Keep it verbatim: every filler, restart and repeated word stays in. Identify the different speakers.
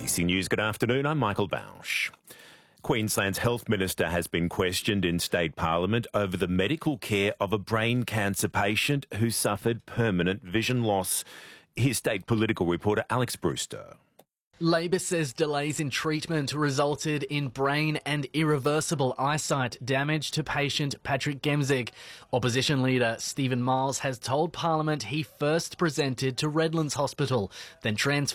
Speaker 1: C News, good afternoon. I'm Michael Bausch. Queensland's Health Minister has been questioned in State Parliament over the medical care of a brain cancer patient who suffered permanent vision loss. Here's State political reporter Alex Brewster.
Speaker 2: Labor says delays in treatment resulted in brain and irreversible eyesight damage to patient Patrick Gemzig. Opposition leader Stephen Miles has told Parliament he first presented to Redlands Hospital, then transferred